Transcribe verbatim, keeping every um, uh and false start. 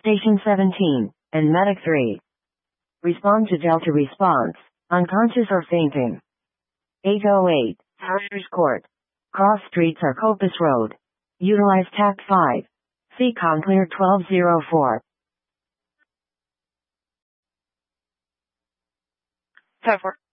Station seventeen, and Medic three. Respond to Delta response. Unconscious or fainting. eight oh eight, Harriers Court. Cross streets are Copus Road. Utilize Tact five. C COM clear twelve oh four. five four.